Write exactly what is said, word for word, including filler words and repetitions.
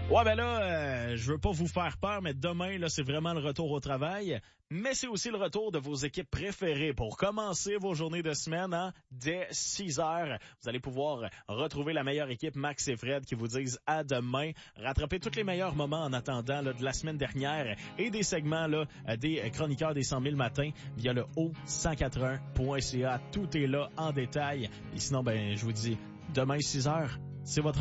Ouais, ben là, euh, je veux pas vous faire peur, mais demain, là, c'est vraiment le retour au travail. Mais c'est aussi le retour de vos équipes préférées pour commencer vos journées de semaine, hein, dès six heures. Vous allez pouvoir retrouver la meilleure équipe, Max et Fred, qui vous disent à demain. Rattraper tous les meilleurs moments en attendant là, de la semaine dernière et des segments là, des chroniqueurs des cent mille matins via le o cent quatre-vingts point c a. Tout est là en détail. Et sinon, ben, je vous dis, demain six heures, c'est votre